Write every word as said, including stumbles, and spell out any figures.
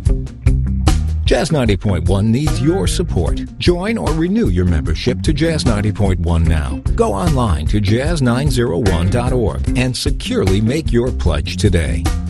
Jazz ninety point one needs your support. Join or renew your membership to Jazz ninety point one now. Go online to jazz nine oh one dot org and securely make your pledge today.